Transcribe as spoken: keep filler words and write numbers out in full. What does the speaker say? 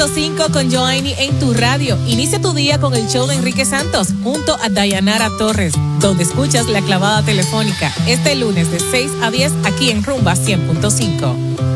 punto cinco con Joanny en tu radio. Inicia tu día con el show de Enrique Santos junto a Dayanara Torres, donde escuchas la clavada telefónica este lunes de seis a diez aquí en Rumba cien punto cinco.